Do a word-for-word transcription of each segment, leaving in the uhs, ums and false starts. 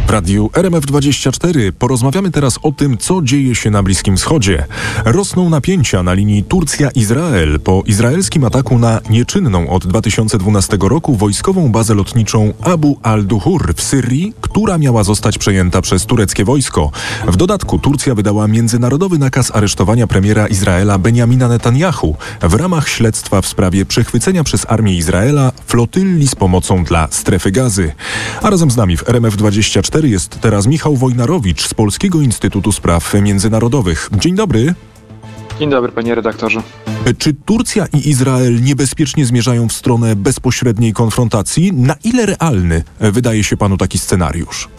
W radiu R M F dwadzieścia cztery porozmawiamy teraz o tym, co dzieje się na Bliskim Wschodzie. Rosną napięcia na linii Turcja-Izrael po izraelskim ataku na nieczynną od dwa tysiące dwunastego roku wojskową bazę lotniczą Abu al-Duhur w Syrii, która miała zostać przejęta przez tureckie wojsko. W dodatku Turcja wydała międzynarodowy nakaz aresztowania premiera Izraela Benjamina Netanyahu w ramach śledztwa w sprawie przechwycenia przez armię Izraela flotylli z pomocą dla Strefy Gazy. A razem z nami w R M F dwadzieścia cztery jest teraz Michał Wojnarowicz z Polskiego Instytutu Spraw Międzynarodowych. Dzień dobry. Dzień dobry, panie redaktorze. Czy Turcja i Izrael niebezpiecznie zmierzają w stronę bezpośredniej konfrontacji? Na ile realny wydaje się panu taki scenariusz?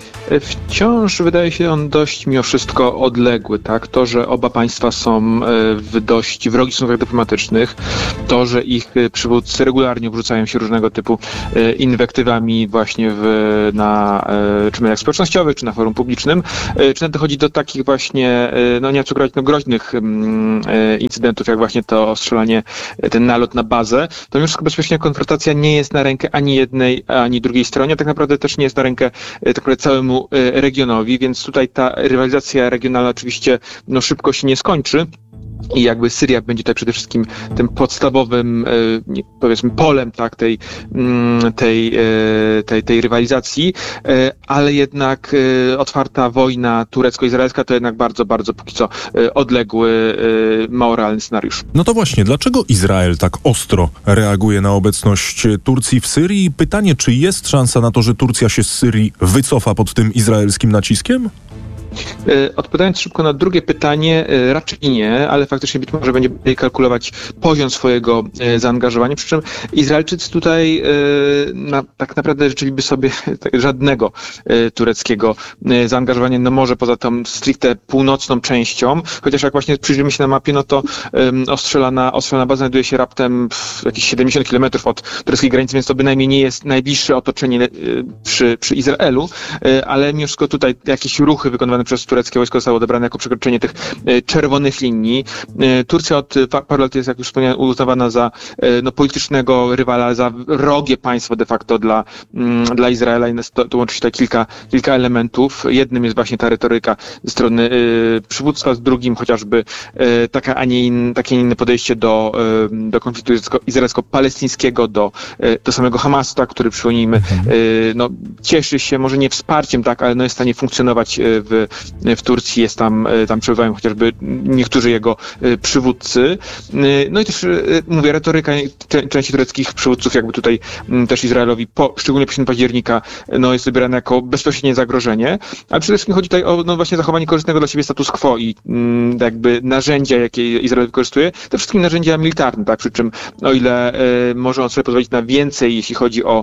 Wciąż wydaje się on dość mimo wszystko odległy, tak? To, że oba państwa są w dość wrogich stosunkach dyplomatycznych, to, że ich przywódcy regularnie obrzucają się różnego typu inwektywami właśnie w, na czy mediach społecznościowych, czy na forum publicznym, czy nawet dochodzi do takich właśnie, no nie chcę ukrywać, no groźnych incydentów, jak właśnie to ostrzelanie, ten nalot na bazę, to mimo wszystko bezpośrednia konfrontacja nie jest na rękę ani jednej, ani drugiej stronie, a tak naprawdę też nie jest na rękę tak naprawdę całemu regionowi, więc tutaj ta rywalizacja regionalna oczywiście no, szybko się nie skończy. I jakby Syria będzie tutaj przede wszystkim tym podstawowym, powiedzmy, polem, tak, tej, tej, tej, tej rywalizacji, ale jednak otwarta wojna turecko-izraelska to jednak bardzo, bardzo póki co odległy, mało realny scenariusz. No to właśnie, dlaczego Izrael tak ostro reaguje na obecność Turcji w Syrii? Pytanie, czy jest szansa na to, że Turcja się z Syrii wycofa pod tym izraelskim naciskiem? Odpowiadając szybko na drugie pytanie, raczej nie, ale faktycznie być może będzie kalkulować poziom swojego zaangażowania, przy czym Izraelczycy tutaj na, tak naprawdę życzyliby sobie żadnego tureckiego zaangażowania, no może poza tą stricte północną częścią, chociaż jak właśnie przyjrzymy się na mapie, no to ostrzelana, ostrzelana baza znajduje się raptem w jakieś siedemdziesiąt kilometrów od tureckiej granicy, więc to bynajmniej nie jest najbliższe otoczenie przy, przy Izraelu, ale mimo wszystko tutaj jakieś ruchy wykonywane przez tureckie wojsko zostało odebrane jako przekroczenie tych czerwonych linii. Turcja od paru lat jest, jak już wspomniałem, uznawana za no, politycznego rywala, za wrogie państwo de facto dla, dla Izraela i to, to łączy się tutaj kilka, kilka elementów. Jednym jest właśnie ta retoryka ze strony y, przywództwa, z drugim chociażby y, taka, a nie in, takie inne podejście do, y, do konfliktu izraelsko-palestyńskiego, do, y, do samego Hamasu, tak, który, przypomnijmy, y, no, cieszy się może nie wsparciem, tak, ale no, jest w stanie funkcjonować w w Turcji, jest tam, tam przebywają chociażby niektórzy jego przywódcy. No i też, mówię, retoryka części tureckich przywódców jakby tutaj też Izraelowi, po, szczególnie po października, no jest wybierane jako bezpośrednie zagrożenie, ale przede wszystkim chodzi tutaj o no właśnie zachowanie korzystnego dla siebie status quo i jakby narzędzia, jakie Izrael wykorzystuje, te wszystkim narzędzia militarne, tak, przy czym o ile y, może on sobie pozwolić na więcej, jeśli chodzi o,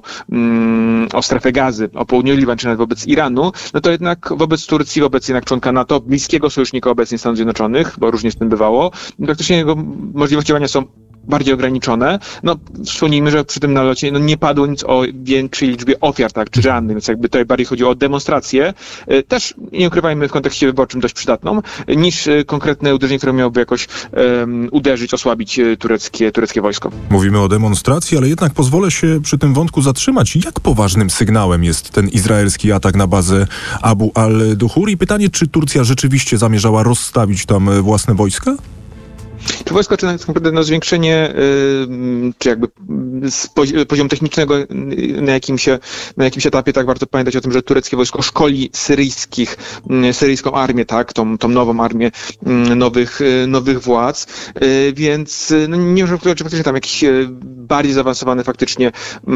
mm, o strefę Gazy, o południowy Liban, czy nawet wobec Iranu, no to jednak wobec Turcji, wobec jednak członka NATO, bliskiego sojusznika obecnie Stanów Zjednoczonych, bo różnie z tym bywało, praktycznie jego możliwości działania są bardziej ograniczone. No, wspomnijmy, że przy tym nalocie no, nie padło nic o większej liczbie ofiar, tak, czy rannych, więc jakby tutaj bardziej chodziło o demonstrację, też, nie ukrywajmy, w kontekście wyborczym dość przydatną, niż konkretne uderzenie, które miałoby jakoś um, uderzyć, osłabić tureckie, tureckie wojsko. Mówimy o demonstracji, ale jednak pozwolę się przy tym wątku zatrzymać. Jak poważnym sygnałem jest ten izraelski atak na bazę Abu al-Duhur? I pytanie, czy Turcja rzeczywiście zamierzała rozstawić tam własne wojska? Czy wojsko, czy tak naprawdę no, zwiększenie, yy, czy jakby z pozi- poziomu technicznego na jakimś, na jakimś etapie, tak, warto pamiętać o tym, że tureckie wojsko szkoli syryjskich, yy, syryjską armię, tak, tą, tą nową armię yy, nowych, yy, nowych władz, yy, więc no, nie możemy powiedzieć, czy faktycznie tam jakiś yy, bardziej zaawansowany faktycznie,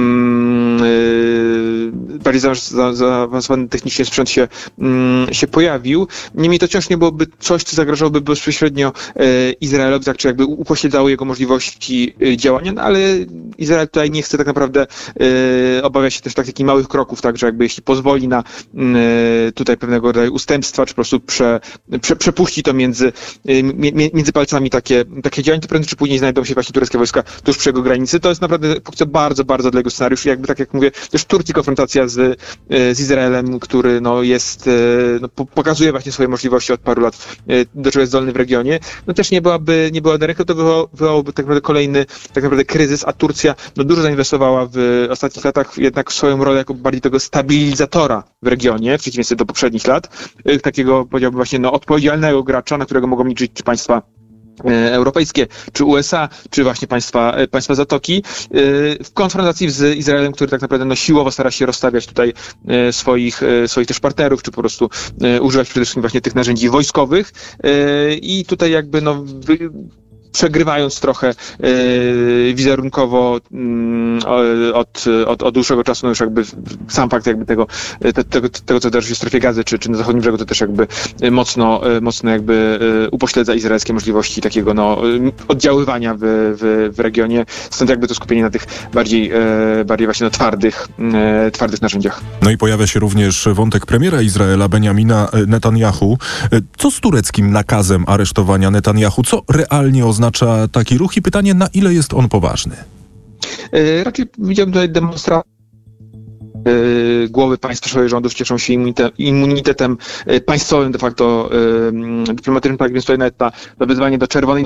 yy, bardziej za, za, zaawansowany technicznie sprzęt się, yy, się pojawił. Niemniej to wciąż nie byłoby coś, co zagrażałoby bezpośrednio yy, Izraelowi, tak, czy jakby upośledzało jego możliwości działania, no ale Izrael tutaj nie chce tak naprawdę, yy, obawia się też tak, takich małych kroków, tak, że jakby jeśli pozwoli na yy, tutaj pewnego rodzaju ustępstwa, czy po prostu prze, prze, przepuści to między, yy, między palcami takie, takie działania, to prędzej czy później znajdą się właśnie tureckie wojska tuż przy jego granicy. To jest naprawdę póki co bardzo, bardzo odległy scenariusz i jakby tak jak mówię, też w Turcji konfrontacja z z, z Izraelem, który no, jest, no, pokazuje właśnie swoje możliwości od paru lat, do czego jest zdolny w regionie, no też nie byłaby, nie byłaby ręką, to wywołałoby tak naprawdę kolejny tak naprawdę kryzys, a Turcja no, dużo zainwestowała w ostatnich latach jednak w swoją rolę jako bardziej tego stabilizatora w regionie, w przeciwieństwie do poprzednich lat, takiego powiedziałbym właśnie no, odpowiedzialnego gracza, na którego mogą liczyć czy państwa europejskie, czy U S A, czy właśnie państwa, państwa Zatoki, w konfrontacji z Izraelem, który tak naprawdę no, siłowo stara się rozstawiać tutaj swoich, swoich też partnerów, czy po prostu używać przede wszystkim właśnie tych narzędzi wojskowych i tutaj jakby no przegrywając trochę e, wizerunkowo mm, od, od, od dłuższego czasu, no już jakby sam fakt jakby tego, te, tego, tego co wydarzy się w strefie Gazy, czy, czy na zachodnim brzegu, to też jakby mocno, mocno jakby upośledza izraelskie możliwości takiego no, oddziaływania w, w, w regionie, stąd jakby to skupienie na tych bardziej, e, bardziej właśnie no, twardych, e, twardych narzędziach. No i pojawia się również wątek premiera Izraela Benjamina Netanyahu. Co z tureckim nakazem aresztowania Netanyahu? Co realnie oznacza oznacza taki ruch i pytanie, na ile jest on poważny? Yy, raczej widziałem tutaj demonstrację. Yy, głowy państw przodkowych rządów cieszą się immunite, immunitetem yy, państwowym de facto yy, dyplomatycznym, tak więc tutaj nawet ta, to wezwanie do czerwonej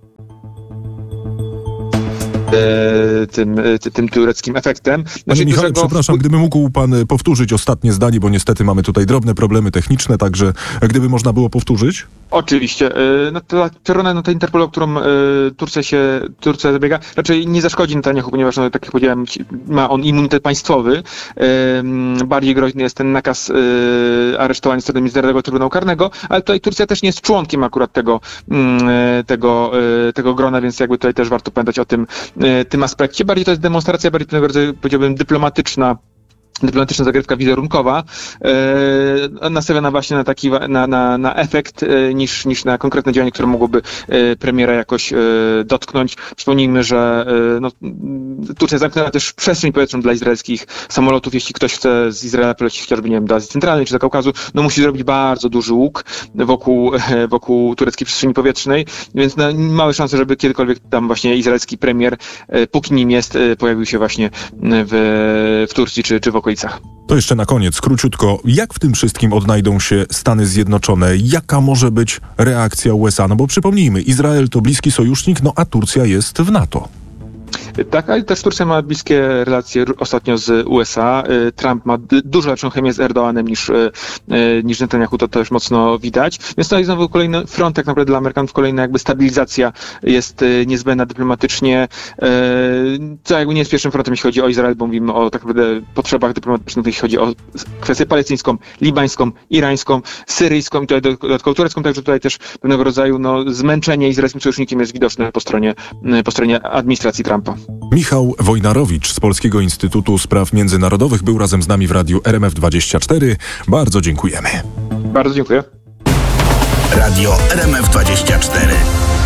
Tym, tym tureckim efektem. Panie znaczy, Michale, dużego... przepraszam, gdyby mógł pan powtórzyć ostatnie zdanie, bo niestety mamy tutaj drobne problemy techniczne, także gdyby można było powtórzyć? Oczywiście. No ta czerwona no, ta Interpol, o którą y, Turcja się Turcja zabiega, raczej nie zaszkodzi Netanyahu, ponieważ no, tak jak powiedziałem, ma on immunitet państwowy. Y, bardziej groźny jest ten nakaz y, aresztowania strony Międzynarodowego Trybunału Karnego, ale tutaj Turcja też nie jest członkiem akurat tego, y, tego, y, tego grona, więc jakby tutaj też warto pamiętać o tym, y, tym aspekcie. Bardziej to jest demonstracja, bardziej pewnego rodzaju, powiedziałbym, dyplomatyczna, dyplomatyczna zagrywka wizerunkowa, e, nastawiona właśnie na taki, na, na, na efekt, e, niż, niż na konkretne działanie, które mogłoby e, premiera jakoś e, dotknąć. Przypomnijmy, że e, no, Turcja zamknęła też przestrzeń powietrzną dla izraelskich samolotów. Jeśli ktoś chce z Izraela polecieć chociażby, nie wiem, do Azji Centralnej czy do Kaukazu, no musi zrobić bardzo duży łuk wokół, e, wokół tureckiej przestrzeni powietrznej, więc no, małe szanse, żeby kiedykolwiek tam właśnie izraelski premier, e, póki nim jest, e, pojawił się właśnie w, w Turcji czy, czy wokół. To jeszcze na koniec, króciutko, jak w tym wszystkim odnajdą się Stany Zjednoczone? Jaka może być reakcja U S A? No bo przypomnijmy, Izrael to bliski sojusznik, no a Turcja jest w NATO. Tak, ale też Turcja ma bliskie relacje ostatnio z U S A. Trump ma dużo lepszą chemię z Erdoğanem niż, niż Netanyahu, to też mocno widać. Więc to jest znowu kolejny front tak naprawdę dla Amerykanów, kolejna jakby stabilizacja jest niezbędna dyplomatycznie. To jakby nie jest pierwszym frontem, jeśli chodzi o Izrael, bo mówimy o tak naprawdę potrzebach dyplomatycznych, jeśli chodzi o kwestię palestyńską, libańską, irańską, syryjską i tutaj dodatkowo turecką, także tutaj też pewnego rodzaju no, zmęczenie izraelskim sojusznikiem jest widoczne po stronie, po stronie administracji Trumpa. Michał Wojnarowicz z Polskiego Instytutu Spraw Międzynarodowych był razem z nami w Radiu R M F dwadzieścia cztery. Bardzo dziękujemy. Bardzo dziękuję. Radio R M F dwadzieścia cztery.